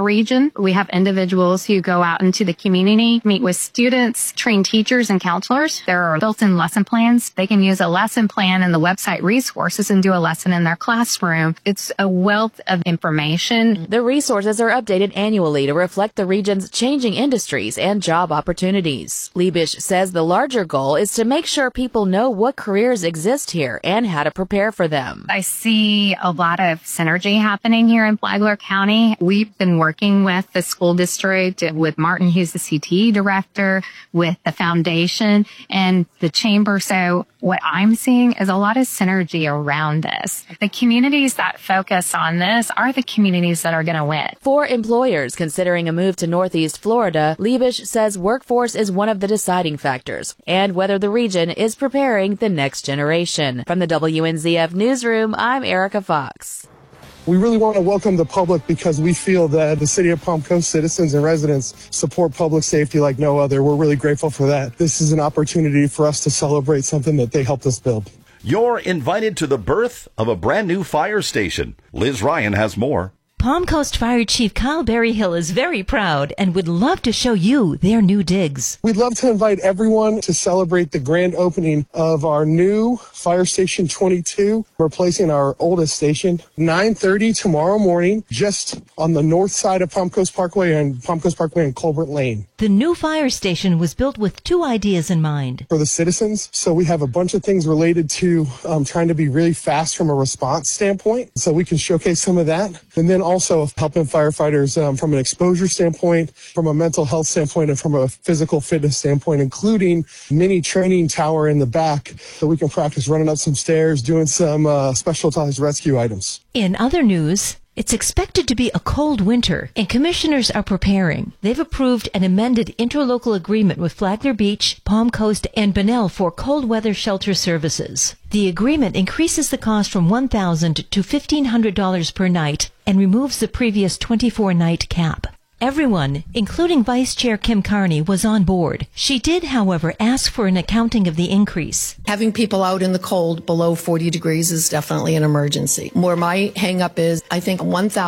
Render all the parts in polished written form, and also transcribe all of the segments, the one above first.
region. We have individuals who go out into the community, meet with students, train teachers and counselors. There are built-in lesson plans. They can use a lesson plan in the website resources and do a lesson in their classroom. It's a wealth of information. The resources are updated annually to reflect the region's changing industries and job opportunities. Liebisch says the larger goal is to make sure people know what careers exist here and how to prepare for them. I see a lot of synergy happening here in Flagler County. We've been working with the school district, with Martin, who's the CTE director, with the foundation and the chamber. So what I'm seeing is a lot of synergy around this. The communities that focus on this are the communities that are going to win. For employers considering a move to Northeast Florida, Liebisch says workforce is one of the deciding factors and whether the region is preparing the next generation. From the WNZF Newsroom, I'm Erica Fox. We really want to welcome the public because we feel that the City of Palm Coast citizens and residents support public safety like no other. We're really grateful for that. This is an opportunity for us to celebrate something that they helped us build. You're invited to the birth of a brand new fire station. Liz Ryan has more. Palm Coast Fire Chief Kyle Berryhill is very proud and would love to show you their new digs. We'd love to invite everyone to celebrate the grand opening of our new Fire Station 22, replacing our oldest station, 9:30 tomorrow morning, just on the north side of Palm Coast Parkway and Colbert Lane. The new fire station was built with two ideas in mind. For the citizens, so we have a bunch of things related to trying to be really fast from a response standpoint, so we can showcase some of that. And then also helping firefighters from an exposure standpoint, from a mental health standpoint, and from a physical fitness standpoint, including mini training tower in the back so we can practice running up some stairs, doing some specialized rescue items. In other news, it's expected to be a cold winter, and commissioners are preparing. They've approved an amended interlocal agreement with Flagler Beach, Palm Coast, and Bunnell for cold weather shelter services. The agreement increases the cost from $1,000 to $1,500 per night and removes the previous 24-night cap. Everyone, including Vice Chair Kim Carney, was on board. She did, however, ask for an accounting of the increase. Having people out in the cold below 40 degrees is definitely an emergency. Where my hang-up is, I think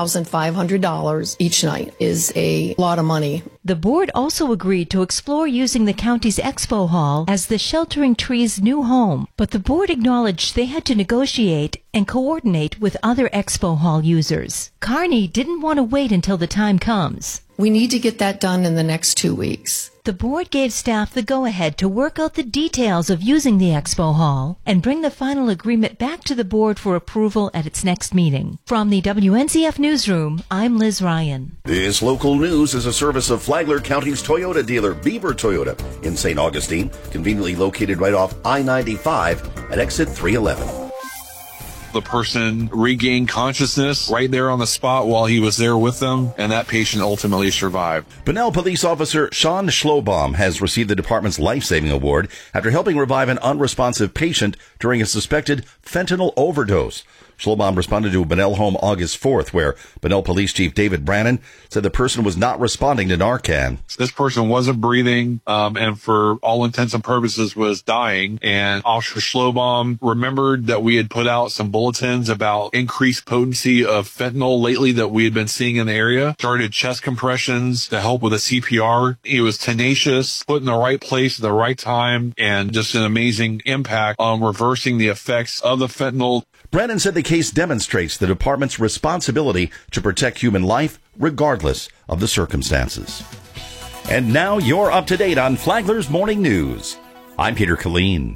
$1,500 each night is a lot of money. The board also agreed to explore using the county's expo hall as the Sheltering Trees' new home, but the board acknowledged they had to negotiate and coordinate with other expo hall users. Carney didn't want to wait until the time comes. We need to get that done in the next 2 weeks. The board gave staff the go-ahead to work out the details of using the expo hall and bring the final agreement back to the board for approval at its next meeting. From the WNZF Newsroom, I'm Liz Ryan. This local news is a service of Flagler County's Toyota dealer, Beaver Toyota, in St. Augustine, conveniently located right off I-95 at exit 311. The person regained consciousness right there on the spot while he was there with them, and that patient ultimately survived. Bunnell Police Officer Sean Schlobaum has received the department's life-saving award after helping revive an unresponsive patient during a suspected fentanyl overdose. Schlobaum responded to a Bunnell home August 4th, where Bunnell Police Chief David Brannon said the person was not responding to Narcan. This person wasn't breathing, and for all intents and purposes was dying. And Officer Schlobaum remembered that we had put out some bulletins about increased potency of fentanyl lately that we had been seeing in the area. Started chest compressions to help with the CPR. He was tenacious, put in the right place at the right time, and just an amazing impact on reversing the effects of the fentanyl. Brannon said the case demonstrates the department's responsibility to protect human life regardless of the circumstances. And now you're up to date on Flagler's Morning News. I'm Peter Killeen.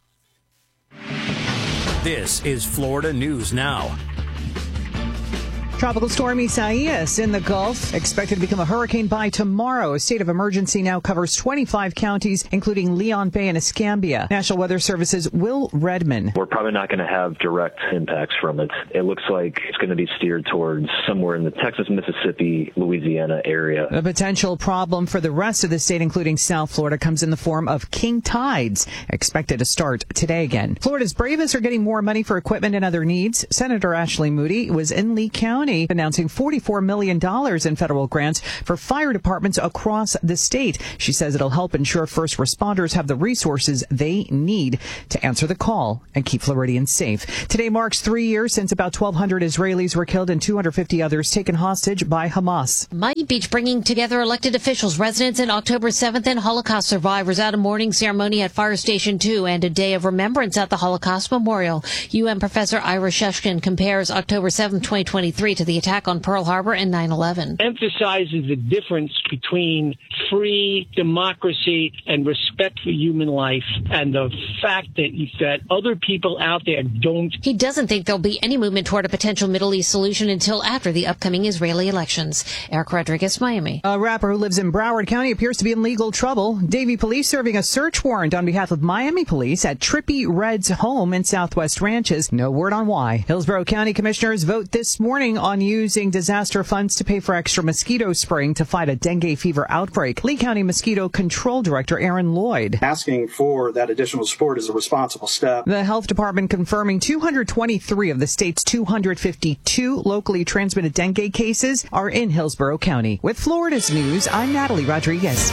This is Florida News Now. Tropical storm Isaias in the Gulf, expected to become a hurricane by tomorrow. A state of emergency now covers 25 counties, including Leon Bay and Escambia. National Weather Service's Will Redman. We're probably not going to have direct impacts from it. It looks like it's going to be steered towards somewhere in the Texas, Mississippi, Louisiana area. A potential problem for the rest of the state, including South Florida, comes in the form of king tides, expected to start today again. Florida's bravest are getting more money for equipment and other needs. Senator Ashley Moody was in Lee County County announcing $44 million in federal grants for fire departments across the state. She says it'll help ensure first responders have the resources they need to answer the call and keep Floridians safe. Today marks 3 years since about 1,200 Israelis were killed and 250 others taken hostage by Hamas. Miami Beach bringing together elected officials, residents, and October 7th and Holocaust survivors at a mourning ceremony at Fire Station 2 and a day of remembrance at the Holocaust Memorial. UN Professor Ira Sheshkin compares October 7th, 2023 to the attack on Pearl Harbor and 9/11. Emphasizes the difference between free democracy and respect for human life and the fact that other people out there don't. He doesn't think there'll be any movement toward a potential Middle East solution until after the upcoming Israeli elections. Eric Rodriguez, Miami. A rapper who lives in Broward County appears to be in legal trouble. Davie police serving a search warrant on behalf of Miami police at Trippie Red's home in Southwest Ranches. No word on why. Hillsborough County commissioners vote this morning on using disaster funds to pay for extra mosquito spraying to fight a dengue fever outbreak. Lee County Mosquito Control Director Aaron Lloyd. Asking for that additional support is a responsible step. The health department confirming 223 of the state's 252 locally transmitted dengue cases are in Hillsborough County. With Florida's news, I'm Natalie Rodriguez.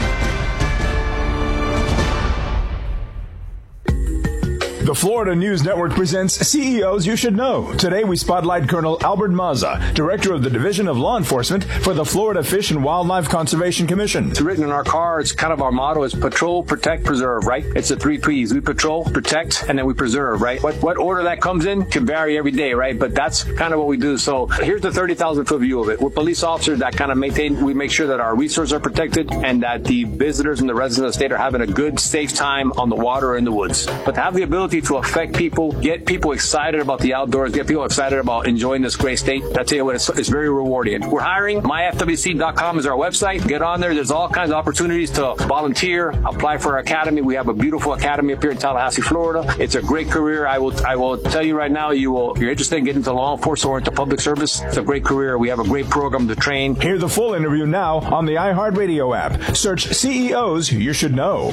The Florida News Network presents CEOs You Should Know. Today we spotlight Colonel Albert Mazza, Director of the Division of Law Enforcement for the Florida Fish and Wildlife Conservation Commission. It's written in our car. It's kind of our motto is patrol, protect, preserve, right? It's the 3 P's. We patrol, protect, and then we preserve, right? What order that comes in can vary every day, right? But that's kind of what we do. So here's the 30,000-foot view of it. We're police officers that kind of we make sure that our resources are protected and that the visitors and the residents of the state are having a good, safe time on the water or in the woods. But to have the ability to affect people, get people excited about the outdoors, get people excited about enjoying this great state, I tell you what, it's very rewarding. We're hiring. myfwc.com is our website. Get on there. There's all kinds of opportunities to volunteer, apply for our academy. We have a beautiful academy up here in Tallahassee, Florida. It's a great career. I will tell you right now, you're interested in getting into law enforcement or into public service. It's a great career. We have a great program to train. Hear the full interview now on the iHeartRadio app. Search CEOs You Should Know.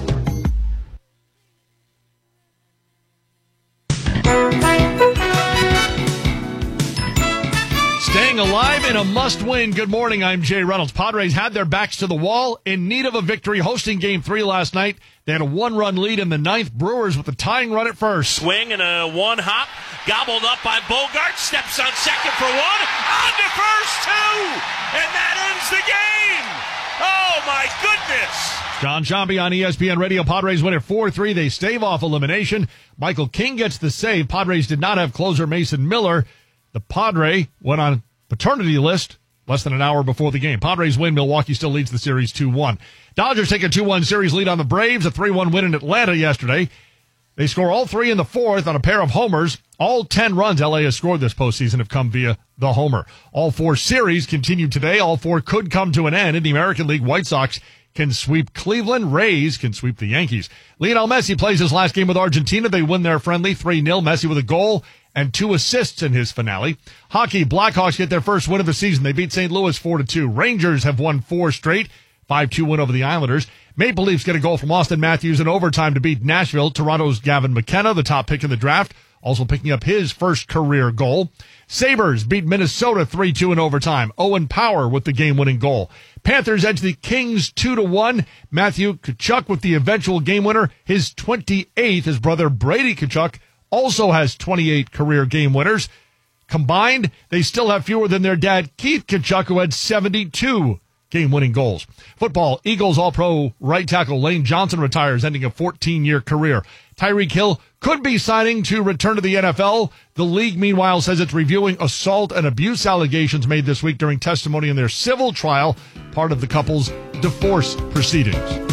Staying alive in a must-win. Good morning, I'm Jay Reynolds. Padres had their backs to the wall in need of a victory, hosting Game 3 last night. They had a 1-run lead in the ninth. Brewers with the tying run at first. Swing and a one-hop, gobbled up by Bogart, steps on second for one, on to first, two, and that ends the game. Oh, my goodness. John Sciambi on ESPN Radio. Padres win at 4-3. They stave off elimination. Michael King gets the save. Padres did not have closer Mason Miller. The Padre went on paternity list less than an hour before the game. Padres win. Milwaukee still leads the series 2-1. Dodgers take a 2-1 series lead on the Braves. A 3-1 win in Atlanta yesterday. They score all three in the fourth on a pair of homers. All 10 runs LA has scored this postseason have come via the homer. All 4 series continue today. All 4 could come to an end. In the American League, White Sox can sweep Cleveland. Rays can sweep the Yankees. Lionel Messi plays his last game with Argentina. They win their friendly 3-0. Messi with a goal and 2 assists in his finale. Hockey, Blackhawks get their first win of the season. They beat St. Louis 4-2. Rangers have won 4 straight. 5-2 win over the Islanders. Maple Leafs get a goal from Austin Matthews in overtime to beat Nashville. Toronto's Gavin McKenna, the top pick in the draft, also picking up his first career goal. Sabres beat Minnesota 3-2 in overtime. Owen Power with the game-winning goal. Panthers edge the Kings 2-1. Matthew Tkachuk with the eventual game winner, his 28th. His brother Brady Tkachuk also has 28 career game winners. Combined, they still have fewer than their dad, Keith Tkachuk, who had 72 game-winning goals. Football, Eagles All-Pro right tackle Lane Johnson retires, ending a 14-year career. Tyreek Hill could be signing to return to the NFL. The league, meanwhile, says it's reviewing assault and abuse allegations made this week during testimony in their civil trial, part of the couple's divorce proceedings.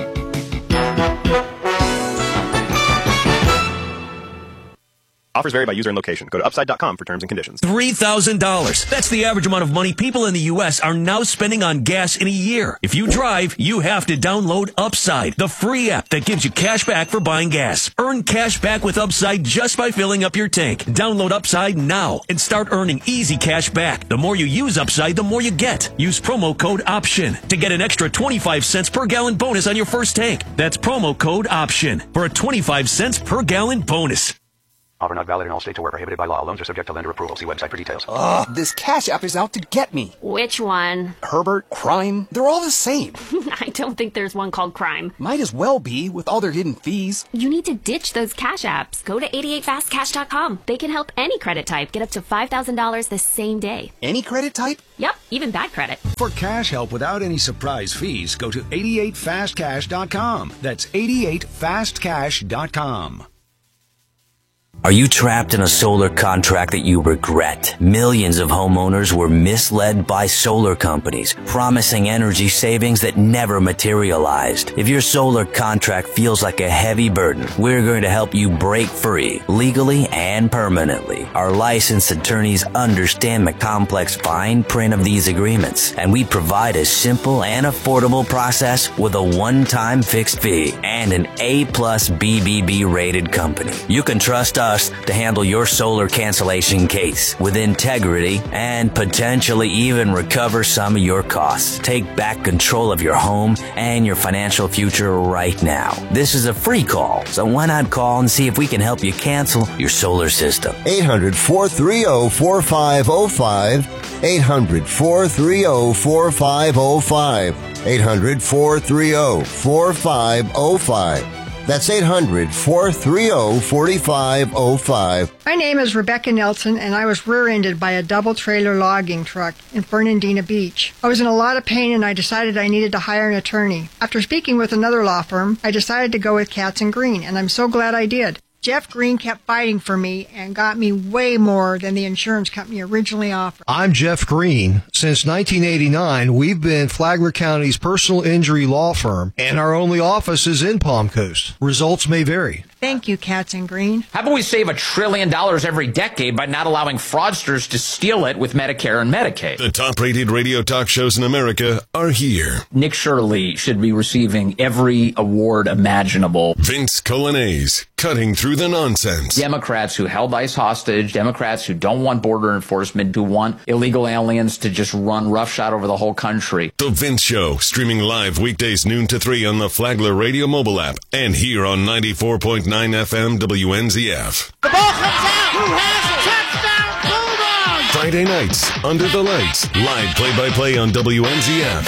Offers vary by user and location. Go to upside.com for terms and conditions. $3,000. That's the average amount of money people in the U.S. are now spending on gas in a year. If you drive, you have to download Upside, the free app that gives you cash back for buying gas. Earn cash back with Upside just by filling up your tank. Download Upside now and start earning easy cash back. The more you use Upside, the more you get. Use promo code OPTION to get an extra 25 cents per gallon bonus on your first tank. That's promo code OPTION for a 25 cents per gallon bonus. Offer not valid in all states or where prohibited by law. Loans are subject to lender approval. See website for details. Ugh, this Cash App is out to get me. Which one? Herbert, Crime, they're all the same. I don't think there's one called Crime. Might as well be, with all their hidden fees. You need to ditch those Cash Apps. Go to 88fastcash.com. They can help any credit type get up to $5,000 the same day. Any credit type? Yep, even bad credit. For cash help without any surprise fees, go to 88fastcash.com. That's 88fastcash.com. Are you trapped in a solar contract that you regret? Millions of homeowners were misled by solar companies, promising energy savings that never materialized. If your solar contract feels like a heavy burden, we're going to help you break free, legally and permanently. Our licensed attorneys understand the complex fine print of these agreements, and we provide a simple and affordable process with a one-time fixed fee and an A+ BBB rated company. You can trust us to handle your solar cancellation case with integrity and potentially even recover some of your costs. Take back control of your home and your financial future right now. This is a free call, so why not call and see if we can help you cancel your solar system. 800-430-4505. 800-430-4505. 800-430-4505. That's 800-430-4505. My name is Rebecca Nelson, and I was rear-ended by a double-trailer logging truck in Fernandina Beach. I was in a lot of pain, and I decided I needed to hire an attorney. After speaking with another law firm, I decided to go with Katz & Green, and I'm so glad I did. Jeff Green kept fighting for me and got me way more than the insurance company originally offered. I'm Jeff Green. Since 1989, we've been Flagler County's personal injury law firm, and our only office is in Palm Coast. Results may vary. Thank you, Katz & Green. How about we save $1 trillion every decade by not allowing fraudsters to steal it with Medicare and Medicaid? The top-rated radio talk shows in America are here. Nick Shirley should be receiving every award imaginable. Vince Colanese, cutting through the nonsense. Democrats who held ICE hostage, Democrats who don't want border enforcement, who want illegal aliens to just run roughshod over the whole country. The Vince Show, streaming live weekdays noon to 3 on the Flagler Radio mobile app and here on 94.9 FM WNZF. The ball comes out. Who has it? Touchdown, Bulldogs! Friday nights, Under the Lights, live play-by-play on WNZF.